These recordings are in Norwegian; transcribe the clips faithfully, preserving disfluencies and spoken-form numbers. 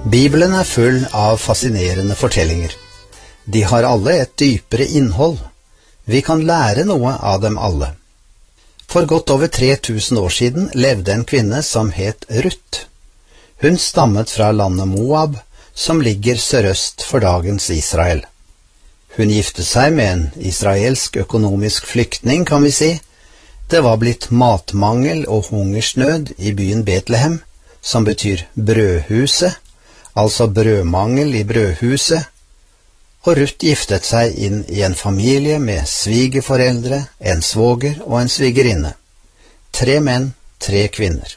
Bibelen er full av fascinerende fortellinger. De har alle et dypere innhold. Vi kan lære noe av dem alle. For godt over tre tusen år siden levde en kvinne som het Ruth. Hun stammet fra landet Moab, som ligger sørøst for dagens Israel. Hun giftet seg med en israelsk økonomisk flyktning, kan vi si. Det var blitt matmangel og hungersnød i byen Betlehem, som betyr brødhuset, altså brødmangel i brødhuset, og Ruth giftet seg inn i en familie med svigerforeldre, en svoger og en svigerinne. Tre menn, tre kvinner.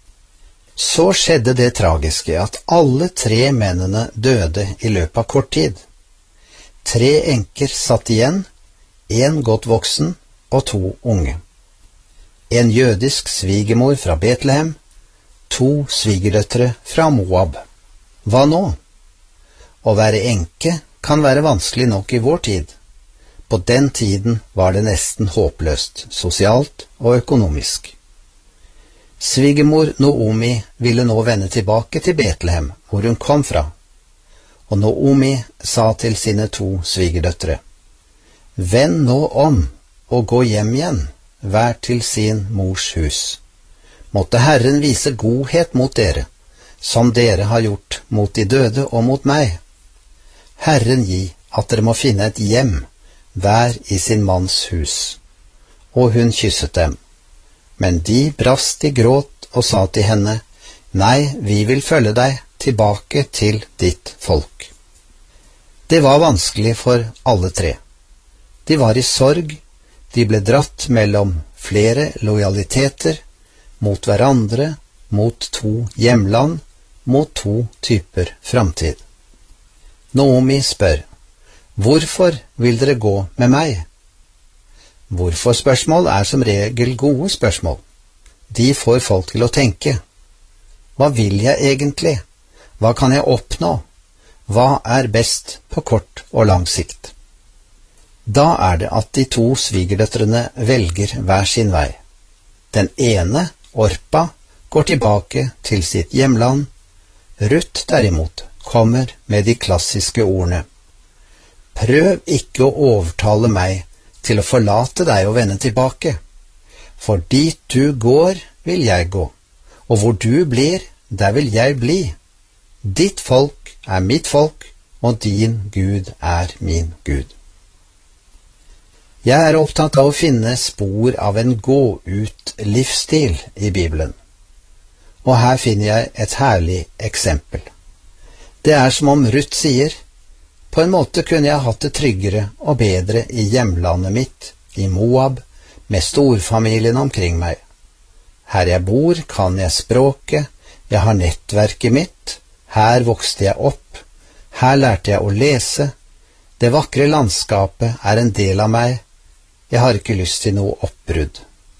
Så skjedde det tragiske at alle tre mennene døde i løpet av kort tid. Tre enker satt igjen, en godt voksen og to unge. En jødisk svigermor fra Betlehem, to svigerdøtre fra Moab. Hva nå? Å være enke kan være vanskelig nok i vår tid. På den tiden var det nesten håpløst, sosialt og økonomisk. Svigermor Naomi ville nå vende tilbake til Betlehem, hvor hun kom fra. Og Naomi sa til sine to svigerdøtre: «Vend nå om og gå hjem igjen, hver til sin mors hus. Måtte Herren vise godhet mot dere, som dere har gjort mot de døde og mot meg. Herren gi at dere må finne et hjem, hver i sin manns hus.» Og hun kysset dem. Men de brast i gråt og sa til henne: «Nei, vi vil følge deg tilbake til ditt folk.» Det var vanskelig for alle tre. De var i sorg, de ble dratt mellom flere lojaliteter, mot hverandre, mot to hjemland, mot to typer framtid. Naomi spør: «Hvorfor vil dere gå med meg?» Hvorfor-spørsmål er som regel gode spørsmål. De får folk til å tenke. Hva vil jeg egentlig? Hva kan jeg oppnå? Hva er best på kort og lang sikt? Da er det at de to svigerdøtrene velger hver sin vei. Den ene, Orpa, går tilbake til sitt hjemland. Ruth derimot kommer med de klassiske ordene: «Prøv ikke å overtale meg til å forlate deg og vende tilbake. For dit du går, vil jeg gå, og hvor du blir, der vil jeg bli. Ditt folk er mitt folk, og din Gud er min Gud.» Jeg er opptatt av å finne spor av en gå-ut-livsstil i Bibelen. Og her finner jeg et herlig eksempel. Det er som om Ruth sier: «På en måte kunne jeg hatt det tryggere og bedre i hjemlandet mitt, i Moab, med storfamilien omkring meg. Her jeg bor, kan jeg språket, jeg har nettverket mitt, her vokste jeg opp, her lærte jeg å lese, det vakre landskapet er en del av meg, jeg har ikke lyst til noe oppbrudd.»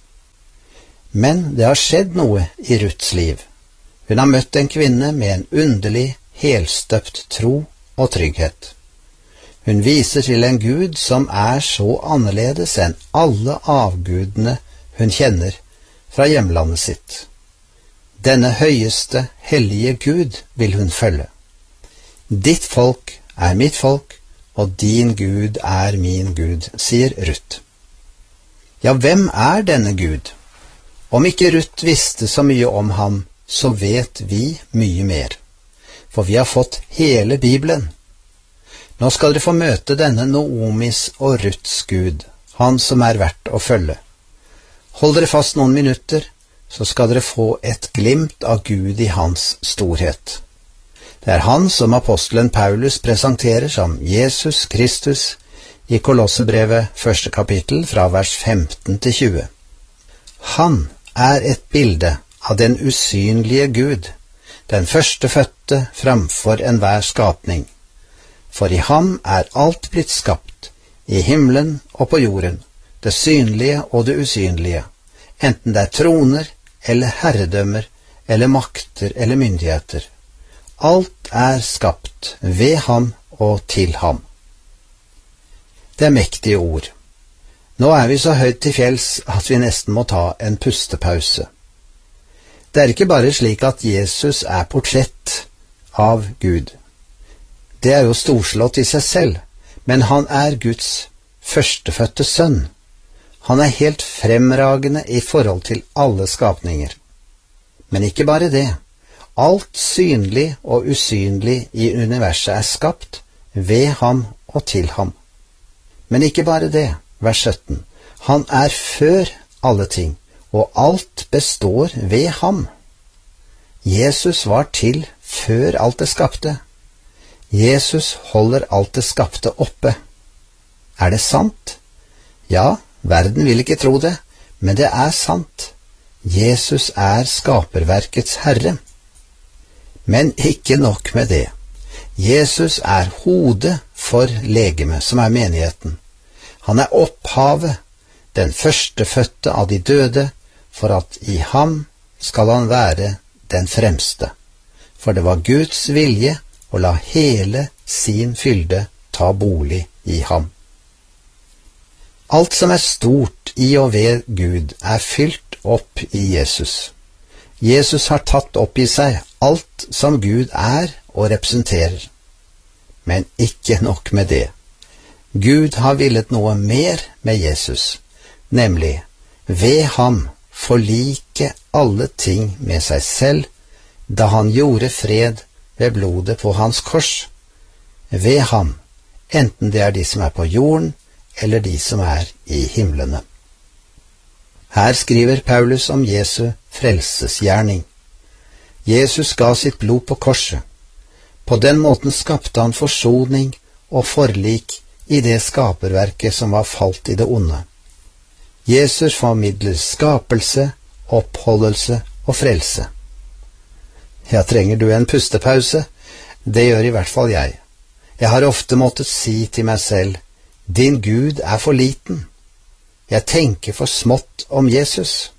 Men det har skjedd noe i Ruths liv. Hun har møtt en kvinne med en underlig, helstøpt tro og trygghet. Hun viser til en Gud som er så annerledes enn alle avgudene hun kjenner fra hjemlandet sitt. Denne høyeste, hellige Gud vil hun følge. «Ditt folk er mitt folk, og din Gud er min Gud», sier Ruth. Ja, hvem er denne Gud? Om ikke Ruth visste så mye om ham, så vet vi mye mer. For vi har fått hele Bibelen. Nå skal dere få møte denne Naomis og Ruths Gud, han som er verdt å følge. Hold dere fast noen minutter, så skal dere få et glimt av Gud i hans storhet. Det er han som apostelen Paulus presenterer som Jesus Kristus i Kolossebrevet første kapittel fra vers femten til tjue. Han er et bilde av den usynlige Gud, den førstefødte framfor enhver skapning. For i ham er alt blitt skapt, i himmelen og på jorden, det synlige og det usynlige, enten det er troner eller herredømmer eller makter eller myndigheter. Alt er skapt ved ham og til ham. Det er mektige ord. Nå er vi så høyt til fjells at vi nesten må ta en pustepause. Det er ikke bare slik at Jesus er portrett, av Gud. Det er jo storslått i seg selv, men han er Guds førstefødte sønn. Han er helt fremragende i forhold til alle skapninger. Men ikke bare det. Alt synlig og usynlig i universet er skapt ved ham og til ham. Men ikke bare det, vers sytten. Han er før alle ting, og alt består ved ham. Jesus var til før alt det skapte. Jesus holder alt det skapte oppe. Er det sant? Ja, verden vil ikke tro det, men det er sant. Jesus er skaperverkets herre. Men ikke nok med det. Jesus er hodet for legemet, som er menigheten. Han er opphavet, den førstefødte av de døde, for at i ham skal han være den fremste. For det var Guds vilje å la hele sin fylde ta bolig i ham. Alt som er stort i og ved Gud, er fylt opp i Jesus. Jesus har tatt opp i seg alt som Gud er og representerer. Men ikke nok med det. Gud har villet noe mer med Jesus, nemlig ved ham forlike alle ting med seg selv, da han gjorde fred ved blodet på hans kors. Ved ham, enten det er de som er på jorden, eller de som er i himlene. Her skriver Paulus om Jesu frelsesgjerning. Jesus ga sitt blod på korset. På den måten skapte han forsoning og forlik i det skaperverket som var falt i det onde. Jesus formidler skapelse, oppholdelse og frelse. Ja, trenger du en pustepause? Det gjør i hvert fall jeg. Jeg har ofte måttet si til meg selv, din Gud er for liten. Jeg tenker for smått om Jesus.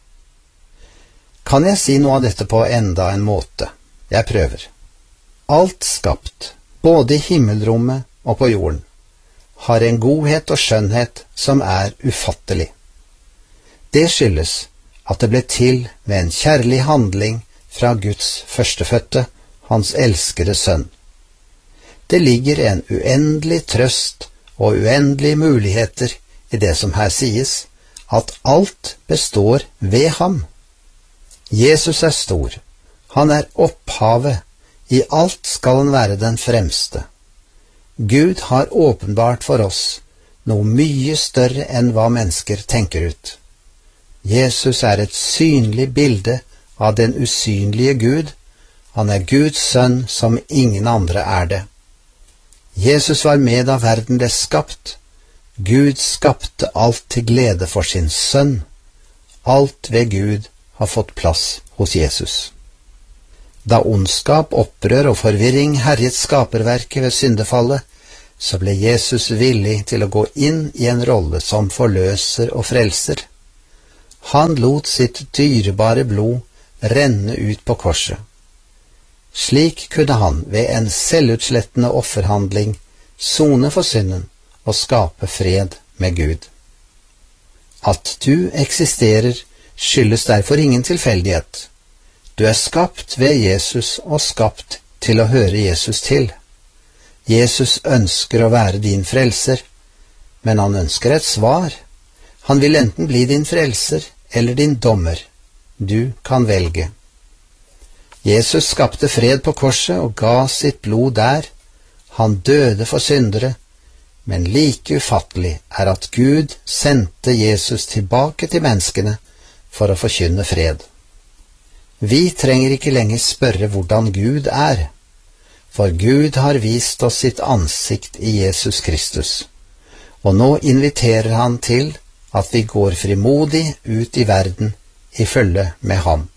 Kan jeg si noe av dette på enda en måte? Jeg prøver. Alt skapt, både i himmelrommet og på jorden, har en godhet og skjønnhet som er ufattelig. Det skyldes at det ble til ved en kjærlig handling fra Guds førstefødte, hans elskede sønn. Det ligger en uendelig trøst og uendelige muligheter i det som her sies, at alt består ved ham. Jesus er stor, han er opphavet, i alt skal han være den fremste. Gud har åpenbart for oss noe mye større enn hva mennesker tenker ut. Jesus er et synlig bilde av den usynlige Gud. Han er Guds sønn som ingen andre er det. Jesus var med da verden ble skapt. Gud skapte alt til glede for sin sønn. Alt ved Gud har fått plass hos Jesus. Da ondskap, opprør og forvirring herjet skaperverket ved syndefallet, så ble Jesus villig til å gå inn i en rolle som forløser og frelser. Han lot sitt dyrebare blod renne ut på korset. Slik kunne han ved en selvutslettende offerhandling sone for synden og skape fred med Gud. At du eksisterer, skyldes derfor ingen tilfeldighet. Du er skapt ved Jesus og skapt til å høre Jesus til. Jesus ønsker å være din frelser, men han ønsker et svar. Han vil enten bli din frelser eller din dommer. Du kan velge. Jesus skapte fred på korset og ga sitt blod der. Han døde for syndere, men like ufattelig er at Gud sendte Jesus tilbake til menneskene for å forkynne fred. Vi trenger ikke lenger spørre hvordan Gud er, for Gud har vist oss sitt ansikt i Jesus Kristus, og nå inviterer han til at vi går frimodig ut i verden i følge med ham.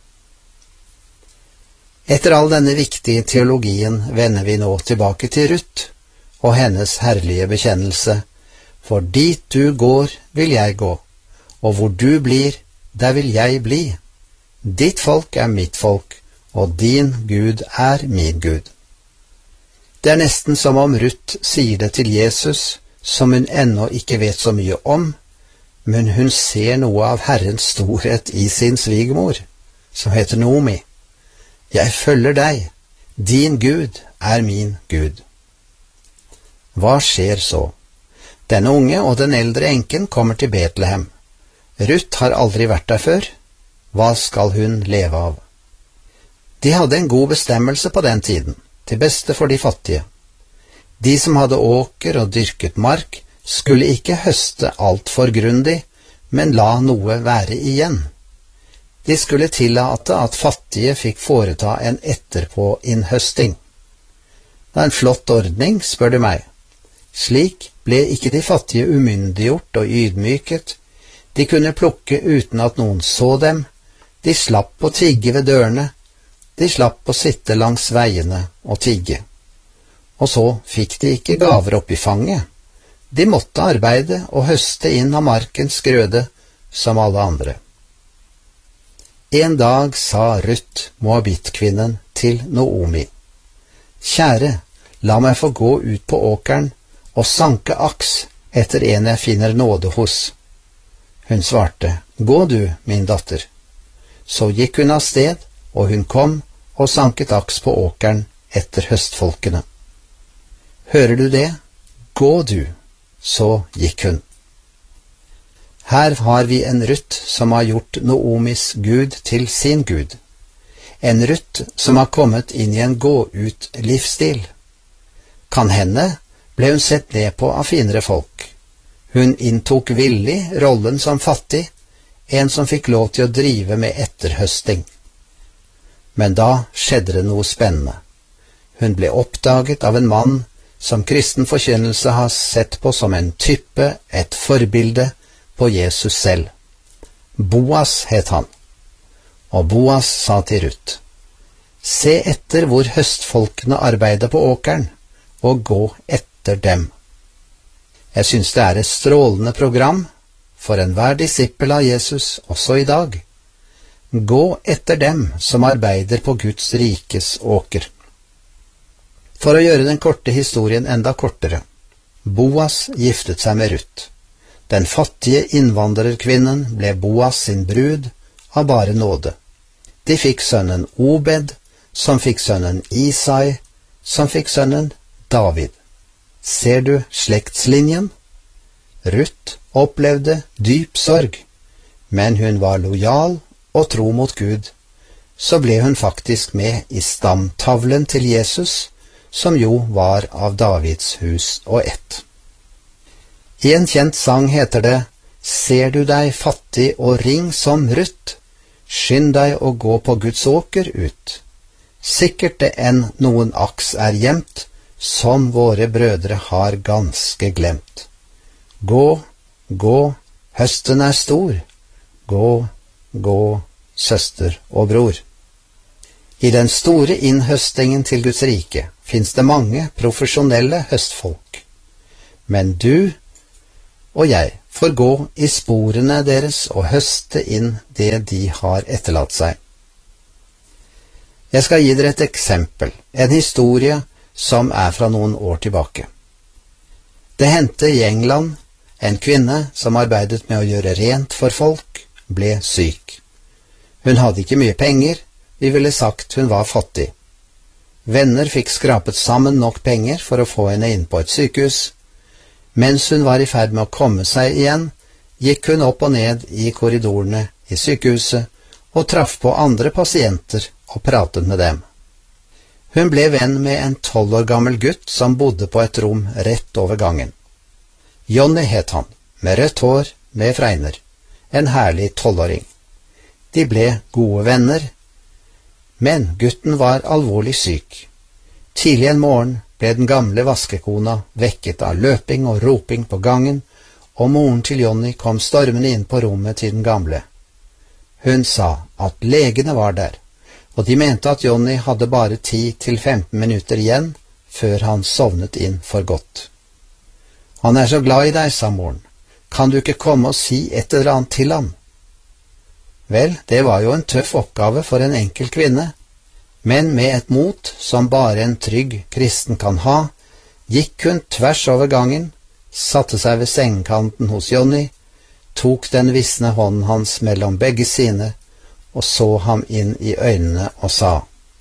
Etter all denne viktige teologien vender vi nå tilbake til Ruth og hennes herlige bekjennelse, for dit du går vil jeg gå, og hvor du blir, der vil jeg bli. Ditt folk er mitt folk, og din Gud er min Gud. Det er nesten som om Ruth sier det til Jesus, som hun ennå ikke vet så mye om, men hun ser noe av Herrens storhet i sin svigermor, som heter Naomi. Jeg følger deg, Din Gud er min Gud. Hva skjer så? Den unge og den eldre enken kommer til Betlehem. Ruth har aldri vært der før. Hva skal hun leve av? De hadde en god bestemmelse på den tiden, til beste for de fattige. De som hadde åker og dyrket mark, skulle ikke høste alt for grundig, men la noe være igjen. De skulle tillate at fattige fikk foreta en etterpå-innhøsting. Det er en flott ordning, spør du meg. Slik ble ikke de fattige umyndiggjort og ydmyket. De kunne plukke uten at noen så dem. De slapp å tigge ved dørene. De slapp å sitte langs veiene og tigge. Og så fikk de ikke gaver opp i fanget. De måtte arbeide og høste inn av markens grøde som alle andre. En dag sa Ruth, Moabit-kvinnen, til Noomi: Kjære, la meg få gå ut på åkeren og sanke aks etter en jeg finner nåde hos. Hun svarte: Gå du, min datter. Så gikk hun av sted, og hun kom og sanket aks på åkeren etter høstfolkene. Hører du det? Gå du. Så gikk hun. Her har vi en Ruth som har gjort Noomis Gud til sin Gud. En Ruth som har kommet inn i en gå-ut-livsstil. Kan hende ble hun sett ned på av finere folk. Hun inntok villig rollen som fattig, en som fikk lov til å drive med etterhøsting. Men da skjedde det noe spennende. Hun ble oppdaget av en mann som kristen forkynnelse har sett på som en type, et forbilde på Jesus selv. Boas het han. Og Boas sa til Ruth: Se etter hvor høstfolkene arbeider på åkeren, og gå etter dem. Jeg synes det er et strålende program for enhver disippel av Jesus også i dag. Gå etter dem som arbeider på Guds rikes åker. For å gjøre den korte historien enda kortere: Boas giftet seg med Ruth. Den fattige innvandrerkvinnen ble Boas sin brud av bare nåde. De fikk sønnen Obed, som fikk sønnen Isai, som fikk sønnen David. Ser du slektslinjen? Ruth opplevde dyp sorg, men hun var lojal og tro mot Gud. Så ble hun faktisk med i stamtavlen til Jesus, som jo var av Davids hus og ett. I en kjent sang heter det: Ser du deg fattig og ring som Ruth, skynd deg å gå på Guds åker ut. Sikkert det enn noen aks er gjemt, som våre brødre har ganske glemt. Gå, gå, høsten er stor. Gå, gå, søster og bror. I den store innhøstingen til Guds rike finnes det mange profesjonelle høstfolk. Men du og jeg får gå i sporene deres og høste inn det de har etterlatt seg. Jeg skal gi dere et eksempel, en historie som er fra noen år tilbake. Det hendte i England en kvinne som arbeidet med å gjøre rent for folk, ble syk. Hun hadde ikke mye penger, vi ville sagt hun var fattig. Venner fikk skrapet sammen nok penger for å få henne inn på et sykehus. Mens hun var i ferd med å komme seg igjen, gikk hun opp og ned i korridorene i sykehuset og traff på andre pasienter og pratet med dem. Hun ble venn med en tolv år gammel gutt som bodde på et rom rett over gangen. Johnny het han, med rødt hår, med fregner, en herlig tolvåring. De ble gode venner, men gutten var alvorlig syk. Tidlig en morgen ble den gamle vaskekona vekket av løping og roping på gangen, og moren til Johnny kom stormende inn på rommet til den gamle. Hun sa at legene var der, og de mente at Johnny hadde bare ti til femten minutter igjen før han sovnet inn for godt. Han er så glad i deg, sa moren. Kan du ikke komme og si et eller annet til ham? Vel, det var jo en tøff oppgave for en enkel kvinne, men med et mot som bare en trygg kristen kan ha, gikk hun tvers over gangen, satte seg ved sengekanten hos Johnny, tok den visne hånden hans mellom begge sine og så ham inn i øynene og sa: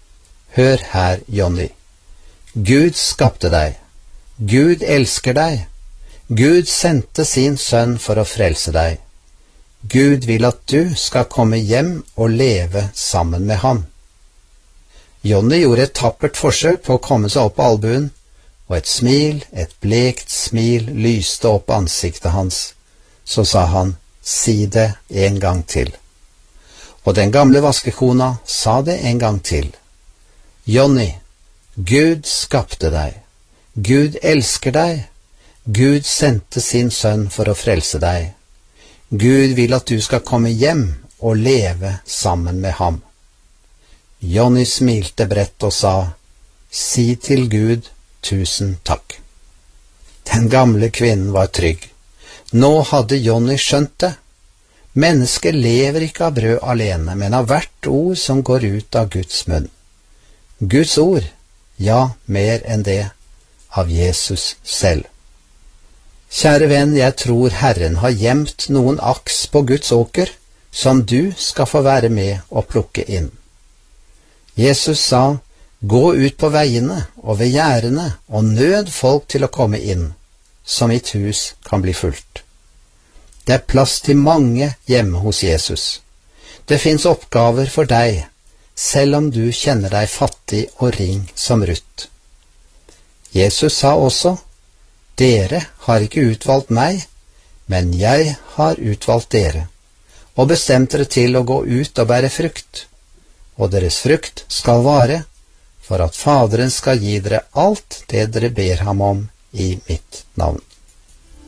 Hør her, Jonny. Gud skapte deg. Gud elsker deg. Gud sendte sin sønn for å frelse deg. Gud vil at du skal komme hjem og leve sammen med ham. Jonny gjorde et tappert forsøk på å komme seg opp på albuen, og et smil, et blekt smil, lyste opp ansiktet hans. Så sa han, si det en gang til. Og den gamle vaskekona sa det en gang til. Jonny, Gud skapte deg. Gud elsker deg. Gud sendte sin sønn for å frelse deg. Gud vil at du skal komme hjem og leve sammen med ham. Jonny smilte bredt og sa, si til Gud tusen takk. Den gamle kvinnen var trygg. Nå hadde Jonny skjønt det. Mennesket lever ikke av brød alene, men av hvert ord som går ut av Guds munn. Guds ord, ja, mer enn det, av Jesus selv. Kjære venn, jeg tror Herren har gjemt noen aks på Guds åker, som du skal få være med og plukke inn. Jesus sa, gå ut på veiene og ved gjerdene og nød folk til å komme inn, så mitt hus kan bli fullt. Det er plass til mange hjemme hos Jesus. Det finnes oppgaver for deg, selv om du kjenner deg fattig og ring som Ruth. Jesus sa også, dere har ikke utvalgt meg, men jeg har utvalgt dere, og bestemt dere til å gå ut og bære frukt, og deres frukt skal vare, for at Faderen skal gi dere alt det dere ber ham om i mitt navn.